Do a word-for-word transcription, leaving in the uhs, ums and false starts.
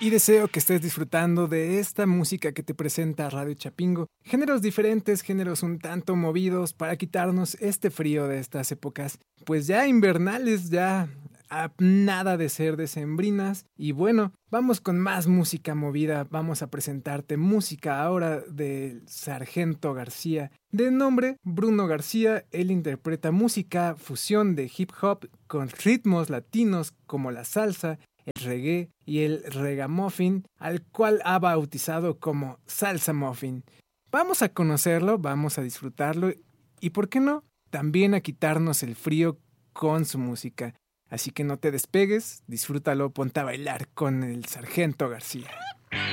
Y deseo que estés disfrutando de esta música que te presenta Radio Chapingo. Géneros diferentes, géneros un tanto movidos para quitarnos este frío de estas épocas, pues ya invernales, ya a nada de ser decembrinas. Y bueno, vamos con más música movida. Vamos a presentarte música ahora del Sargento García. De nombre Bruno García, él interpreta música fusión de hip hop con ritmos latinos como la salsa, el reggae y el ragamuffin, al cual ha bautizado como salsa muffin. Vamos a conocerlo, vamos a disfrutarlo y, ¿por qué no?, también a quitarnos el frío con su música. Así que no te despegues, disfrútalo, ponte a bailar con el Sargento García.